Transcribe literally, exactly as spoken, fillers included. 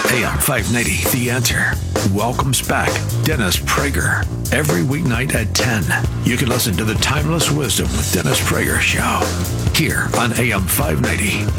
A M five ninety, The Answer welcomes back Dennis Prager. Every weeknight at ten, you can listen to the Timeless Wisdom with Dennis Prager show here on A M five ninety,